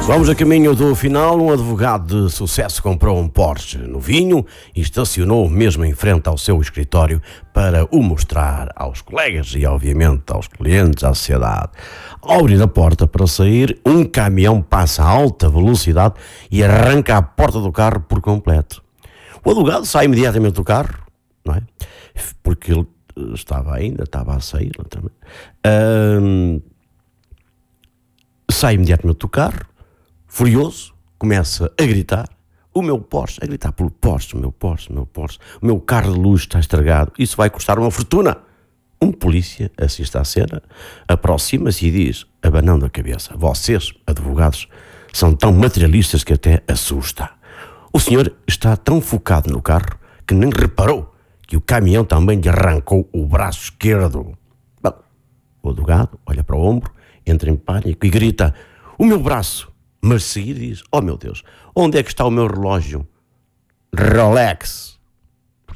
Vamos a caminho do final. Um advogado de sucesso comprou um Porsche novinho e estacionou mesmo em frente ao seu escritório para o mostrar aos colegas e, obviamente, aos clientes, à sociedade. Ao abrir a porta para sair, um caminhão passa a alta velocidade e arranca a porta do carro por completo. O advogado sai imediatamente do carro, não é? Porque ele estava a sair também. Sai imediatamente do carro, furioso, começa a gritar: o meu Porsche, a gritar pelo Porsche, o meu o meu carro de luxo está estragado, isso vai custar uma fortuna. Um polícia assiste à cena, aproxima-se e diz, abanando a cabeça: vocês, advogados, são tão materialistas que até assusta. O senhor está tão focado no carro que nem reparou que o caminhão também lhe arrancou o braço esquerdo. Bom, o advogado olha para o ombro, entra em pânico e grita: o meu braço! Mas seguir diz: oh meu Deus, onde é que está o meu relógio Rolex?